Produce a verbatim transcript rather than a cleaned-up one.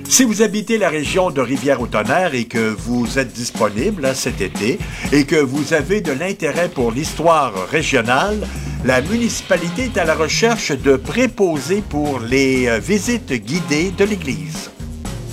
Si vous habitez la région de Rivière-au-Tonnerre et que vous êtes disponible là, cet été et que vous avez de l'intérêt pour l'histoire régionale, la municipalité est à la recherche de préposés pour les euh, visites guidées de l'église.